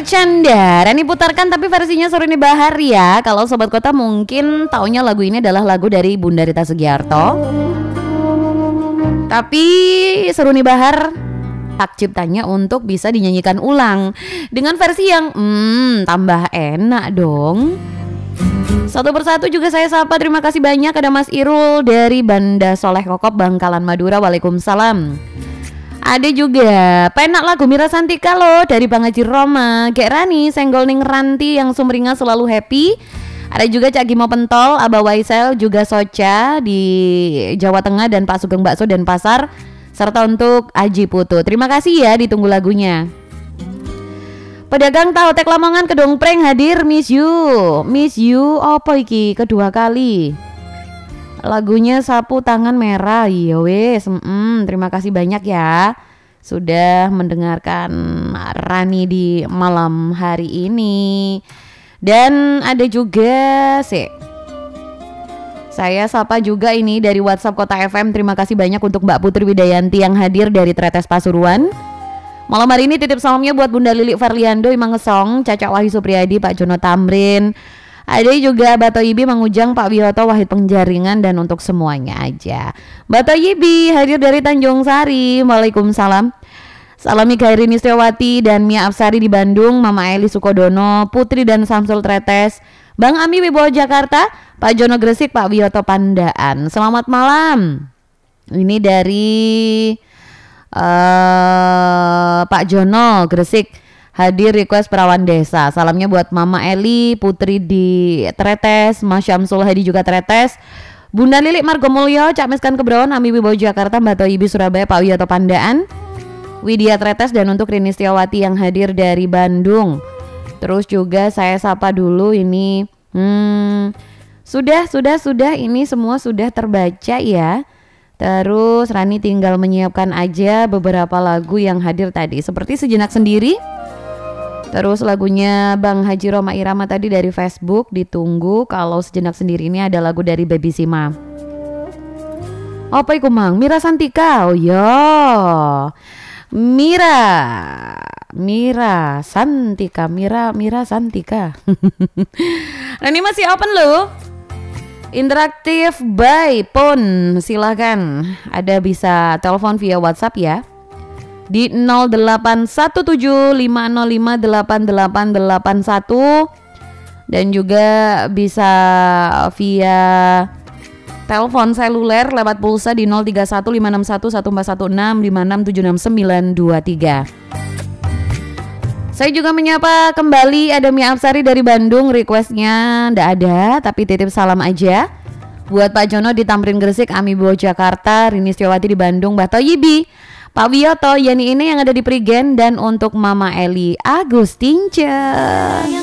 bercanda. Rani putarkan tapi versinya Suruni Bahar ya. Kalau Sobat Kota mungkin taunya lagu ini adalah lagu dari Bunda Rita Sugiarto. Tapi Suruni Bahar hak ciptanya untuk bisa dinyanyikan ulang dengan versi yang tambah enak dong. Satu persatu juga saya sapa, terima kasih banyak. Ada Mas Irul dari Banda Soleh Kokop, Bangkalan Madura, waalaikumsalam. Ada juga penak lagu Mira Santika loh dari Bang Haji Roma. Gek Rani senggol ning ranti yang sumringah selalu happy. Ada juga Cak Gimo Pentol, Abah Waisel, juga Soca di Jawa Tengah, dan Pak Sugeng Bakso dan Pasar, serta untuk Aji Putu. Terima kasih ya, ditunggu lagunya. Pedagang tahu tek Lamongan Kedongpreng hadir, miss you apa iki kedua kali. Lagunya Sapu Tangan Merah. Iya wes, terima kasih banyak ya sudah mendengarkan Rani di malam hari ini. Dan ada juga saya sapa juga ini dari WhatsApp Kota FM. Terima kasih banyak untuk Mbak Putri Widayanti yang hadir dari Tretes Pasuruan. Malam hari ini titip salamnya buat Bunda Lili Farliando, Imang Ngesong, Caca Wahyu Supriyadi, Pak Jono Tamrin. Ada juga Bato Ibi, Mang Ujang, Pak Wiyoto, Wahid Pengjaringan, dan untuk semuanya aja. Bato Ibi hadir dari Tanjung Sari. Waalaikumsalam. Salami Khairin Istiawati dan Mia Absari di Bandung, Mama Eli Sukodono, Putri dan Samsul Tretes, Bang Ami Wibowo Jakarta, Pak Jono Gresik, Pak Wiyoto Pandaan. Selamat malam. Ini dari Pak Jono Gresik, hadir request perawan desa. Salamnya buat Mama Eli, Putri di Tretes, Mas Syamsul Hadi juga Tretes, Bunda Lilik Margomulyo, Cak Miskan Kebrawon, Ami Wibowo Jakarta, Mbak Toyibi Surabaya, Pak Wiyoto Pandaan, Widya Tretes, dan untuk Rini Setiawati yang hadir dari Bandung. Terus juga saya sapa dulu ini. Sudah ini semua sudah terbaca ya. Terus Rani tinggal menyiapkan aja beberapa lagu yang hadir tadi, seperti Sejenak Sendiri. Terus lagunya Bang Haji Roma Irama tadi dari Facebook ditunggu. Kalau Sejenak Sendiri ini ada lagu dari Baby Sima. Apa iku Mang? Mira Santika. Oh ya, Mira Santika. Rani masih open loh. Interaktif by phone, silakan. Ada bisa telepon via WhatsApp ya di 081750588881, dan juga bisa via telepon seluler lewat pulsa di 0315611416 5676156923. Saya juga menyapa kembali ada Mia Absari dari Bandung, requestnya ndak ada tapi titip salam aja buat Pak Jono di Tamrin Gresik, Ami Wibowo Jakarta, Rini Setiawati di Bandung, Mbak Toyibi, Pak Wiyoto, Yani ini yang ada di Prigen, dan untuk Mama Eli Agustince.